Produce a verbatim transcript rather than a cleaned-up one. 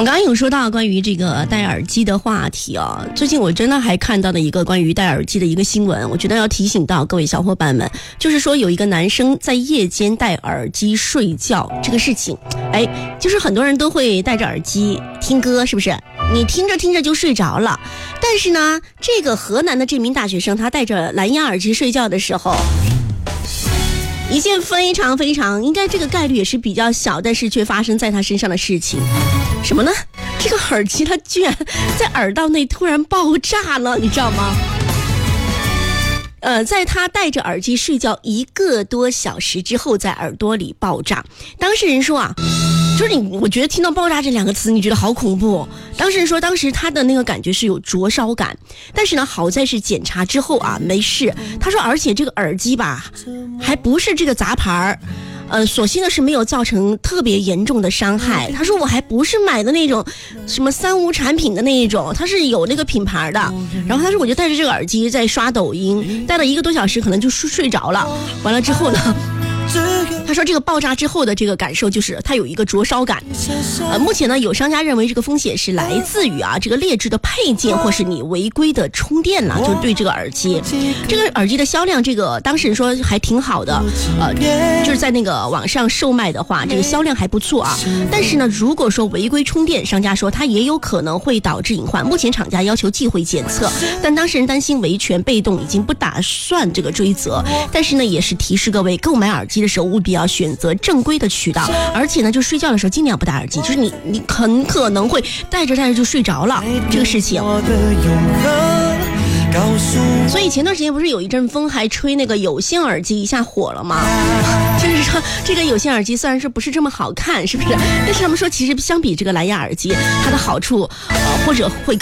们刚刚有说到关于这个戴耳机的话题啊，最近我真的还看到了一个关于戴耳机的一个新闻，我觉得要提醒到各位小伙伴们，就是说有一个男生在夜间戴耳机睡觉这个事情，哎，就是很多人都会戴着耳机听歌，是不是？你听着听着就睡着了，但是呢，这个河南的这名大学生他戴着蓝牙耳机睡觉的时候，一件非常非常应该这个概率也是比较小，但是却发生在他身上的事情，什么呢？这个耳机它居然在耳道内突然爆炸了，你知道吗？呃，在他戴着耳机睡觉一个多小时之后，在耳朵里爆炸。当事人说啊，就是你，我觉得听到爆炸这两个词，你觉得好恐怖。当事人说，当时他的那个感觉是有灼烧感，但是呢，好在是检查之后啊没事。他说，而且这个耳机吧，还不是这个杂牌儿。呃，所幸的是没有造成特别严重的伤害。他说我还不是买的那种什么三无产品的那一种，他是有那个品牌的。然后他说我就戴着这个耳机在刷抖音，戴了一个多小时，可能就睡睡着了。完了之后呢，他说这个爆炸之后的这个感受就是它有一个灼烧感。呃，目前呢有商家认为这个风险是来自于啊这个劣质的配件或是你违规的充电了，就对这个耳机，这个耳机的销量，这个当事人说还挺好的，呃，就是在那个网上售卖的话，这个销量还不错啊。但是呢，如果说违规充电，商家说它也有可能会导致隐患。目前厂家要求忌讳检测，但当事人担心维权被动，已经不打算这个追责。但是呢，也是提示各位购买耳机的时候务必要选择正规的渠道，而且呢，就睡觉的时候尽量不戴耳机，就是你你很可能会戴着戴着就睡着了这个事情。所以前段时间不是有一阵风还吹那个有线耳机一下火了吗？就是说这个有线耳机虽然是不是这么好看，是不是？但是他们说其实相比这个蓝牙耳机，它的好处呃或者会更